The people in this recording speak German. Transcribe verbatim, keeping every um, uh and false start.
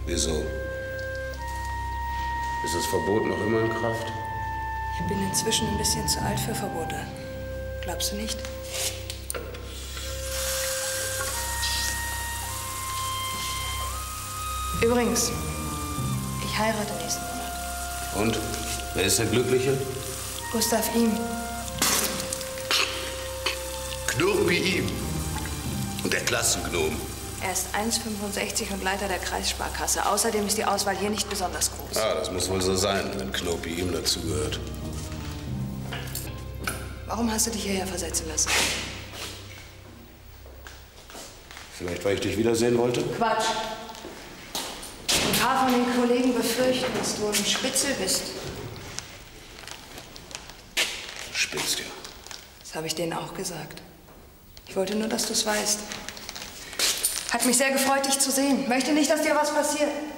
Wieso? Ist das Verbot noch immer in Kraft? Ich bin inzwischen ein bisschen zu alt für Verbote. Glaubst du nicht? Übrigens, ich heirate nächsten Monat. Und? Wer ist der Glückliche? Gustav Ihm. Gnom wie ihm. Und der Klassengnom. Er ist eins Komma fünfundsechzig und Leiter der Kreissparkasse. Außerdem ist die Auswahl hier nicht besonders groß. Ah, das muss wohl so sein, wenn Knopi ihm dazugehört. Warum hast du dich hierher versetzen lassen? Vielleicht, weil ich dich wiedersehen wollte? Quatsch. Ein paar von den Kollegen befürchten, dass du ein Spitzel bist. Spitz, ja. Das habe ich denen auch gesagt. Ich wollte nur, dass du es weißt. Hat mich sehr gefreut, dich zu sehen. Möchte nicht, dass dir was passiert.